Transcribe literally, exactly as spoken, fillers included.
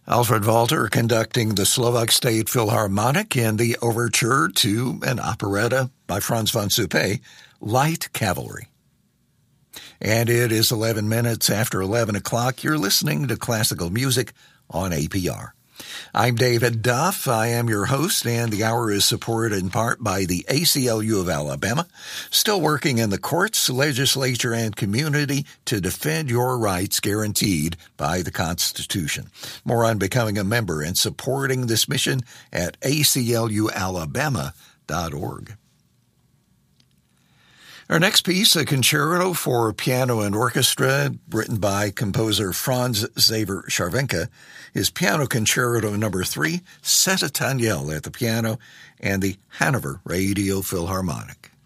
Alfred Walter conducting the Slovak State Philharmonic in the overture to an operetta by Franz von Suppé, Light Cavalry. And it is eleven minutes after eleven o'clock. You're listening to classical music on A P R. I'm David Duff. I am your host, and the hour is supported in part by the A C L U of Alabama, still working in the courts, legislature, and community to defend your rights guaranteed by the Constitution. More on becoming a member and supporting this mission at A C L U alabama dot org. Our next piece, a concerto for piano and orchestra, written by composer Franz Xaver Scharwenka, is Piano Concerto Number Three, Sette Taniel at the piano, and the Hanover Radio Philharmonic.